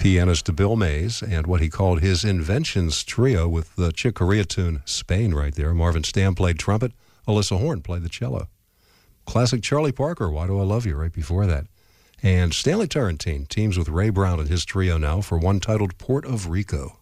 pianist Bill Mays, and what he called his Inventions Trio with the Chick Corea tune Spain right there. Marvin Stamm played trumpet. Alyssa Horn played the cello. Classic Charlie Parker, Why Do I Love You, right before that. And Stanley Turrentine teams with Ray Brown and his trio now for one titled Port of Rico.